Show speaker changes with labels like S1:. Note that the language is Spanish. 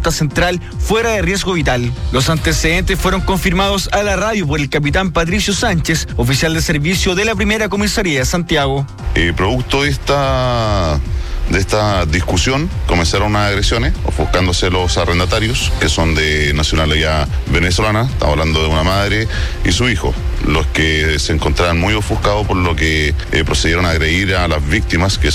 S1: Costa Central fuera de riesgo vital. Los antecedentes fueron confirmados a la radio por el capitán Patricio Sánchez, oficial de servicio de la primera comisaría de Santiago.
S2: Producto de esta discusión comenzaron unas agresiones, ofuscándose los arrendatarios, que son de nacionalidad venezolana. Estamos hablando de una madre y su hijo, los que se encontraban muy ofuscados, por lo que procedieron a agredir a las víctimas, que